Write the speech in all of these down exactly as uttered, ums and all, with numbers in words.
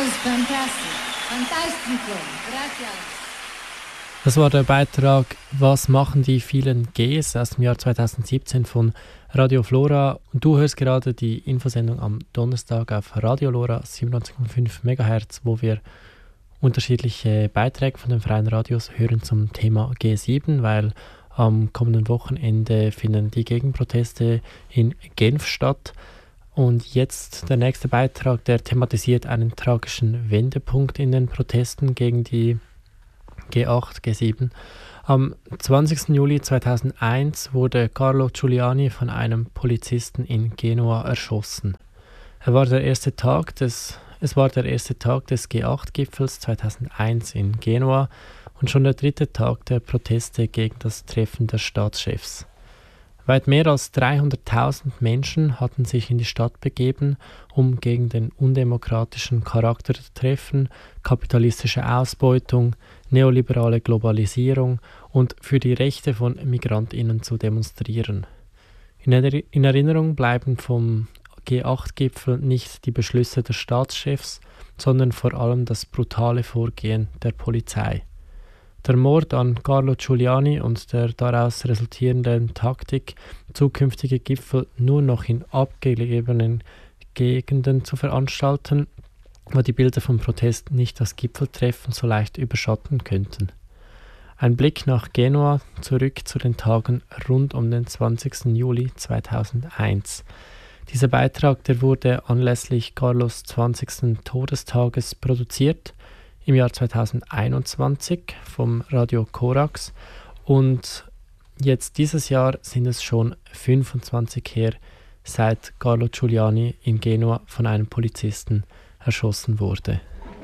was fantastic. Fantastico. Gracias. Das war der Beitrag «Was machen die vielen Gs» aus dem Jahr zweitausendsiebzehn von Radio Flora. Und du hörst gerade die Infosendung am Donnerstag auf Radio Lora siebenundneunzig Komma fünf Megahertz, wo wir unterschiedliche Beiträge von den freien Radios hören zum Thema G sieben, weil am kommenden Wochenende finden die Gegenproteste in Genf statt. Und jetzt der nächste Beitrag, der thematisiert einen tragischen Wendepunkt in den Protesten gegen die G acht, G sieben. Am zwanzigsten Juli zweitausendeins wurde Carlo Giuliani von einem Polizisten in Genua erschossen. Er war der erste Tag des, es war der erste Tag des G acht Gipfels zweitausendeins in Genua und schon der dritte Tag der Proteste gegen das Treffen der Staatschefs. Weit mehr als dreihunderttausend Menschen hatten sich in die Stadt begeben, um gegen den undemokratischen Charakter der Treffen, kapitalistische Ausbeutung, neoliberale Globalisierung und für die Rechte von MigrantInnen zu demonstrieren. In, er- in Erinnerung bleiben vom G acht Gipfel nicht die Beschlüsse der Staatschefs, sondern vor allem das brutale Vorgehen der Polizei. Der Mord an Carlo Giuliani und der daraus resultierenden Taktik, zukünftige Gipfel nur noch in abgelegenen Gegenden zu veranstalten, wo die Bilder vom Protest nicht das Gipfeltreffen so leicht überschatten könnten. Ein Blick nach Genua, zurück zu den Tagen rund um den zwanzigsten Juli zweitausendeins. Dieser Beitrag, der wurde anlässlich Carlos zwanzigsten Todestages produziert, im Jahr zweitausendeinundzwanzig vom Radio Korax, und jetzt dieses Jahr sind es schon fünfundzwanzig her, seit Carlo Giuliani in Genua von einem Polizisten erschossen wurde.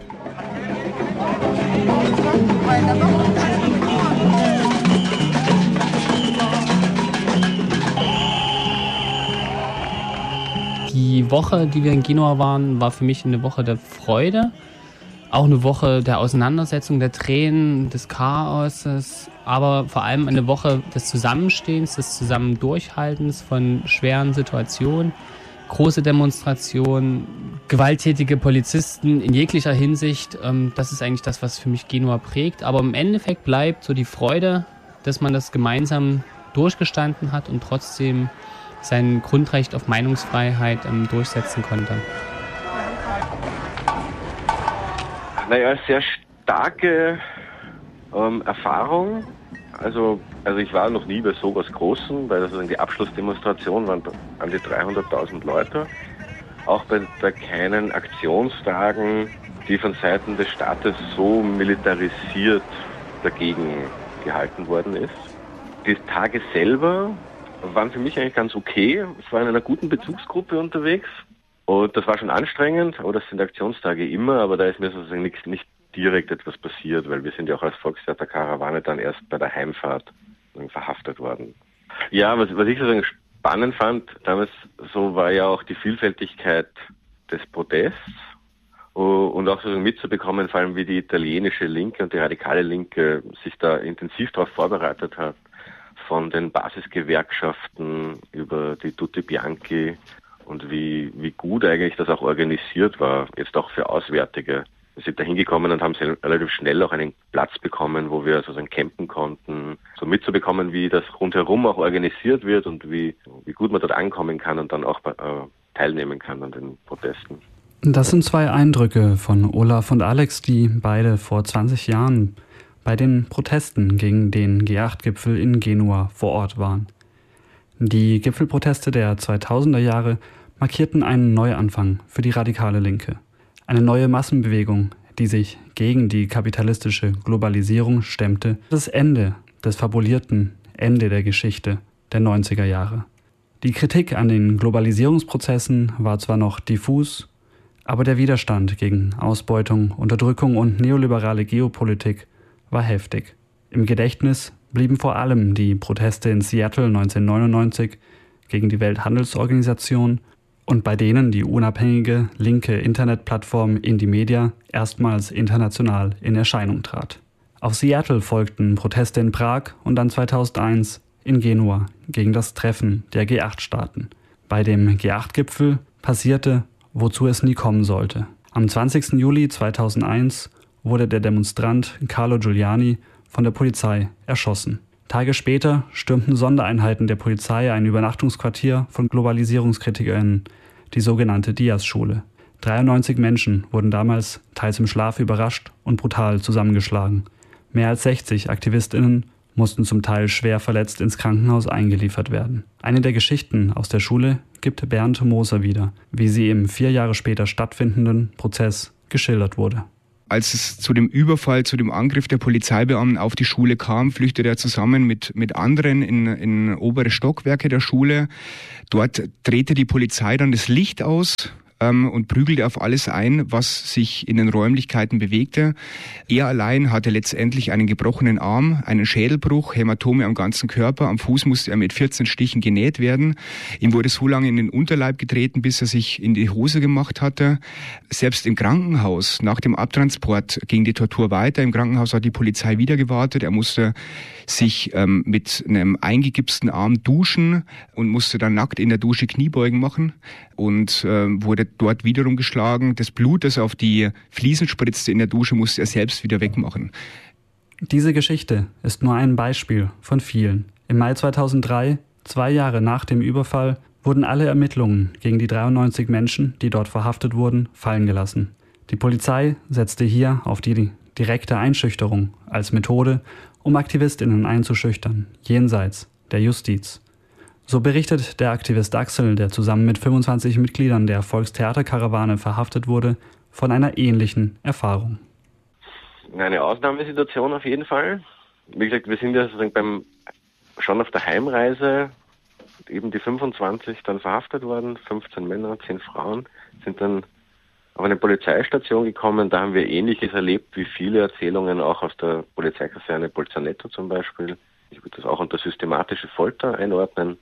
Die Woche, die wir in Genua waren, war für mich eine Woche der Freude. Auch eine Woche der Auseinandersetzung, der Tränen, des Chaoses, aber vor allem eine Woche des Zusammenstehens, des Zusammendurchhaltens von schweren Situationen, große Demonstrationen, gewalttätige Polizisten in jeglicher Hinsicht. Das ist eigentlich das, was für mich Genua prägt. Aber im Endeffekt bleibt so die Freude, dass man das gemeinsam durchgestanden hat und trotzdem sein Grundrecht auf Meinungsfreiheit durchsetzen konnte. Naja, sehr starke ähm, Erfahrung. Also, also ich war noch nie bei so was Großem, weil das die Abschlussdemonstration waren an die dreihunderttausend Leute. Auch bei, bei keinen Aktionstagen, die von Seiten des Staates so militarisiert dagegen gehalten worden ist. Die Tage selber waren für mich eigentlich ganz okay. Ich war in einer guten Bezugsgruppe unterwegs. Und das war schon anstrengend, aber das sind Aktionstage immer, aber da ist mir sozusagen nicht, nicht direkt etwas passiert, weil wir sind ja auch als Volkstheater-Karawane dann erst bei der Heimfahrt verhaftet worden. Ja, was, was ich sozusagen spannend fand, damals so war ja auch die Vielfältigkeit des Protests und auch sozusagen mitzubekommen, vor allem wie die italienische Linke und die radikale Linke sich da intensiv darauf vorbereitet hat, von den Basisgewerkschaften über die Tutti Bianchi, und wie, wie gut eigentlich das auch organisiert war, jetzt auch für Auswärtige. Wir sind da hingekommen und haben relativ schnell auch einen Platz bekommen, wo wir sozusagen campen konnten, so mitzubekommen, wie das rundherum auch organisiert wird und wie, wie gut man dort ankommen kann und dann auch äh, teilnehmen kann an den Protesten. Das sind zwei Eindrücke von Olaf und Alex, die beide vor zwanzig Jahren bei den Protesten gegen den G acht Gipfel in Genua vor Ort waren. Die Gipfelproteste der zweitausender Jahre markierten einen Neuanfang für die radikale Linke. Eine neue Massenbewegung, die sich gegen die kapitalistische Globalisierung stemmte. Das Ende des fabulierten Ende der Geschichte der neunziger Jahre. Die Kritik an den Globalisierungsprozessen war zwar noch diffus, aber der Widerstand gegen Ausbeutung, Unterdrückung und neoliberale Geopolitik war heftig. Im Gedächtnis blieben vor allem die Proteste in Seattle neunzehnhundertneunundneunzig gegen die Welthandelsorganisation und bei denen die unabhängige linke Internetplattform Indymedia erstmals international in Erscheinung trat. Auf Seattle folgten Proteste in Prag und dann zweitausendeins in Genua gegen das Treffen der G acht Staaten. Bei dem G acht Gipfel passierte, wozu es nie kommen sollte. Am zwanzigsten Juli zweitausendeins wurde der Demonstrant Carlo Giuliani von der Polizei erschossen. Tage später stürmten Sondereinheiten der Polizei ein Übernachtungsquartier von GlobalisierungkritikerInnen, die sogenannte Diaz-Schule. dreiundneunzig Menschen wurden damals teils im Schlaf überrascht und brutal zusammengeschlagen. Mehr als sechzig AktivistInnen mussten zum Teil schwer verletzt ins Krankenhaus eingeliefert werden. Eine der Geschichten aus der Schule gibt Bernd Moser wieder, wie sie im vier Jahre später stattfindenden Prozess geschildert wurde. Als es zu dem Überfall, zu dem Angriff der Polizeibeamten auf die Schule kam, flüchtete er zusammen mit, mit anderen in, in obere Stockwerke der Schule. Dort drehte die Polizei dann das Licht aus und prügelte auf alles ein, was sich in den Räumlichkeiten bewegte. Er allein hatte letztendlich einen gebrochenen Arm, einen Schädelbruch, Hämatome am ganzen Körper. Am Fuß musste er mit vierzehn Stichen genäht werden. Ihm wurde so lange in den Unterleib getreten, bis er sich in die Hose gemacht hatte. Selbst im Krankenhaus, nach dem Abtransport, ging die Tortur weiter. Im Krankenhaus hat die Polizei wieder gewartet. Er musste sich ähm, mit einem eingegipsten Arm duschen und musste dann nackt in der Dusche Kniebeugen machen und äh, wurde dort wiederum geschlagen. Das Blut, das auf die Fliesen spritzte in der Dusche, musste er selbst wieder wegmachen. Diese Geschichte ist nur ein Beispiel von vielen. Im Mai zweitausenddrei, zwei Jahre nach dem Überfall, wurden alle Ermittlungen gegen die dreiundneunzig Menschen, die dort verhaftet wurden, fallen gelassen. Die Polizei setzte hier auf die direkte Einschüchterung als Methode, um AktivistInnen einzuschüchtern, jenseits der Justiz. So berichtet der Aktivist Axel, der zusammen mit fünfundzwanzig Mitgliedern der Volkstheaterkarawane verhaftet wurde, von einer ähnlichen Erfahrung. Eine Ausnahmesituation auf jeden Fall. Wie gesagt, wir sind ja sozusagen beim, schon auf der Heimreise, eben die fünfundzwanzig dann verhaftet worden, fünfzehn Männer, zehn Frauen, sind dann auf eine Polizeistation gekommen. Da haben wir Ähnliches erlebt wie viele Erzählungen auch aus der Polizeikaserne Bolzaneto zum Beispiel. Ich würde das auch unter systematische Folter einordnen.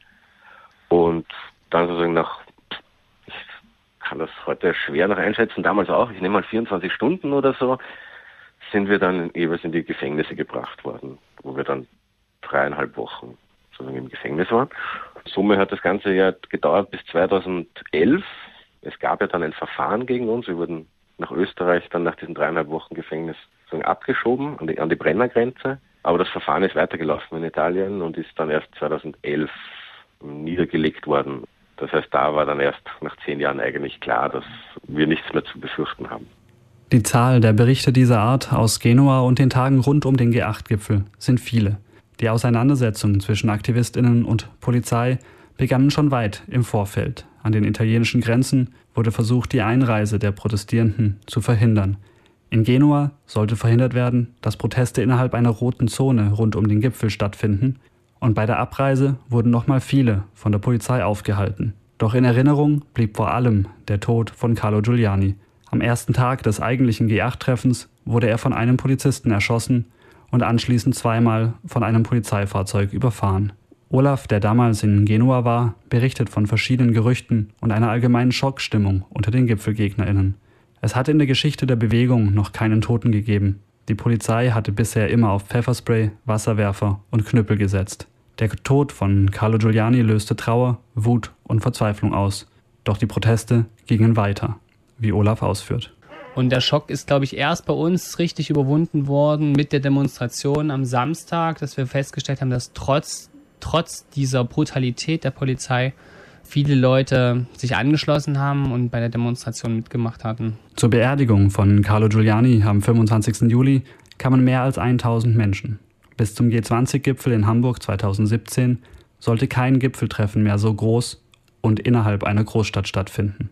Und dann sozusagen nach, ich kann das heute schwer noch einschätzen, damals auch, ich nehme mal vierundzwanzig Stunden oder so, sind wir dann jeweils in die Gefängnisse gebracht worden, wo wir dann dreieinhalb Wochen sozusagen im Gefängnis waren. In Summe hat das Ganze ja gedauert bis zweitausendelf. Es gab ja dann ein Verfahren gegen uns. Wir wurden nach Österreich dann nach diesen dreieinhalb Wochen Gefängnis sozusagen abgeschoben an die, an die Brennergrenze. Aber das Verfahren ist weitergelaufen in Italien und ist dann erst zweitausendelf niedergelegt worden. Das heißt, da war dann erst nach zehn Jahren eigentlich klar, dass wir nichts mehr zu befürchten haben. Die Zahl der Berichte dieser Art aus Genua und den Tagen rund um den G acht Gipfel sind viele. Die Auseinandersetzungen zwischen AktivistInnen und Polizei begannen schon weit im Vorfeld. An den italienischen Grenzen wurde versucht, die Einreise der Protestierenden zu verhindern. In Genua sollte verhindert werden, dass Proteste innerhalb einer roten Zone rund um den Gipfel stattfinden. Und bei der Abreise wurden nochmal viele von der Polizei aufgehalten. Doch in Erinnerung blieb vor allem der Tod von Carlo Giuliani. Am ersten Tag des eigentlichen G acht Treffens wurde er von einem Polizisten erschossen und anschließend zweimal von einem Polizeifahrzeug überfahren. Olaf, der damals in Genua war, berichtet von verschiedenen Gerüchten und einer allgemeinen Schockstimmung unter den GipfelgegnerInnen. Es hatte in der Geschichte der Bewegung noch keinen Toten gegeben. Die Polizei hatte bisher immer auf Pfefferspray, Wasserwerfer und Knüppel gesetzt. Der Tod von Carlo Giuliani löste Trauer, Wut und Verzweiflung aus. Doch die Proteste gingen weiter, wie Olaf ausführt. Und der Schock ist, glaube ich, erst bei uns richtig überwunden worden mit der Demonstration am Samstag, dass wir festgestellt haben, dass trotz, trotz dieser Brutalität der Polizei viele Leute sich angeschlossen haben und bei der Demonstration mitgemacht hatten. Zur Beerdigung von Carlo Giuliani am fünfundzwanzigsten Juli kamen mehr als tausend Menschen. Bis zum G zwanzig Gipfel in Hamburg zweitausendsiebzehn sollte kein Gipfeltreffen mehr so groß und innerhalb einer Großstadt stattfinden.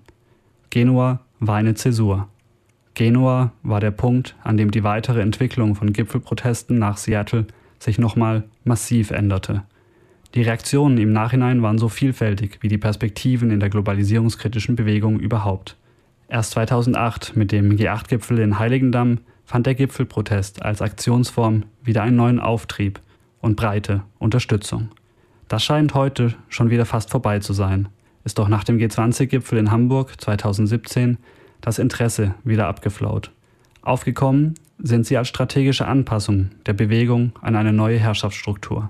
Genua war eine Zäsur. Genua war der Punkt, an dem die weitere Entwicklung von Gipfelprotesten nach Seattle sich nochmal massiv änderte. Die Reaktionen im Nachhinein waren so vielfältig wie die Perspektiven in der globalisierungskritischen Bewegung überhaupt. Erst zweitausendacht mit dem G acht Gipfel in Heiligendamm fand der Gipfelprotest als Aktionsform wieder einen neuen Auftrieb und breite Unterstützung. Das scheint heute schon wieder fast vorbei zu sein. Ist doch nach dem G zwanzig Gipfel in Hamburg zweitausendsiebzehn das Interesse wieder abgeflaut. Aufgekommen sind sie als strategische Anpassung der Bewegung an eine neue Herrschaftsstruktur.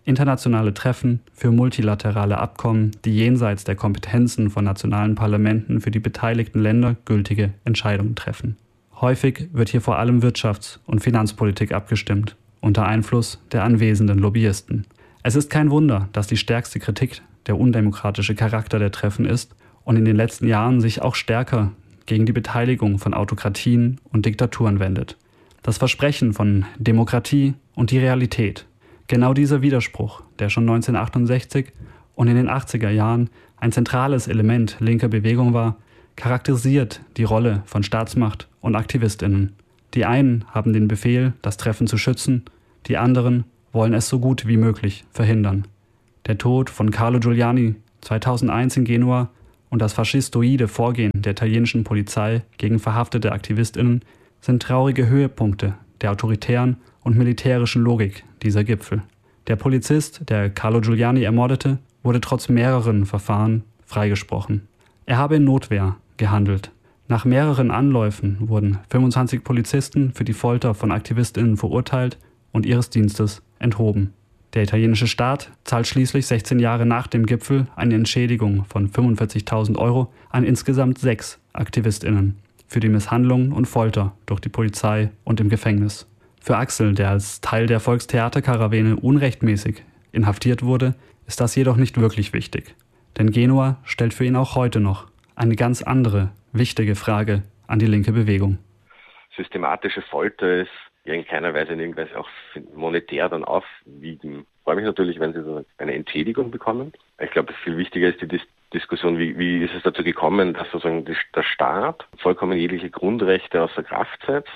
internationale Treffen für multilaterale Abkommen, die jenseits der Kompetenzen von nationalen Parlamenten für die beteiligten Länder gültige Entscheidungen treffen. Häufig wird hier vor allem Wirtschafts- und Finanzpolitik abgestimmt, unter Einfluss der anwesenden Lobbyisten. Es ist kein Wunder, dass die stärkste Kritik der undemokratische Charakter der Treffen ist und in den letzten Jahren sich auch stärker gegen die Beteiligung von Autokratien und Diktaturen wendet. Das Versprechen von Demokratie und die Realität. Genau dieser Widerspruch, der schon neunzehnhundertachtundsechzig und in den achtziger Jahren ein zentrales Element linker Bewegung war, charakterisiert die Rolle von Staatsmacht und AktivistInnen. Die einen haben den Befehl, das Treffen zu schützen, die anderen wollen es so gut wie möglich verhindern. Der Tod von Carlo Giuliani zweitausendeins in Genua und das faschistoide Vorgehen der italienischen Polizei gegen verhaftete AktivistInnen sind traurige Höhepunkte der autoritären und militärischen Logik dieser Gipfel. Der Polizist, der Carlo Giuliani ermordete, wurde trotz mehreren Verfahren freigesprochen. Er habe in Notwehr gehandelt. Nach mehreren Anläufen wurden fünfundzwanzig Polizisten für die Folter von AktivistInnen verurteilt und ihres Dienstes enthoben. Der italienische Staat zahlt schließlich sechzehn Jahre nach dem Gipfel eine Entschädigung von fünfundvierzigtausend Euro an insgesamt sechs AktivistInnen für die Misshandlung und Folter durch die Polizei und im Gefängnis. Für Axel, der als Teil der Volkstheaterkarawane unrechtmäßig inhaftiert wurde, ist das jedoch nicht wirklich wichtig. Denn Genua stellt für ihn auch heute noch eine ganz andere, wichtige Frage an die linke Bewegung. Systematische Folter ist ja in keiner Weise in irgendwas auch monetär dann aufwiegen. Ich freue mich natürlich, wenn sie so eine Entschädigung bekommen. Ich glaube, viel wichtiger ist die Dis- Diskussion, wie, wie ist es dazu gekommen, dass sozusagen die, der Staat vollkommen jegliche Grundrechte außer Kraft setzt.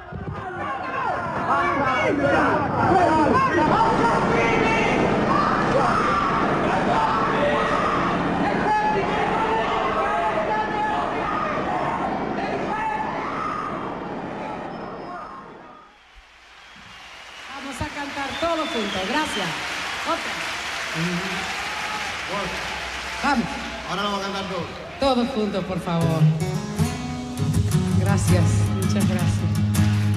Vamos a cantar todos juntos. Gracias. Otra. Vamos. Ahora lo vamos a cantar todos. Todos juntos, por favor. Gracias. Muchas gracias.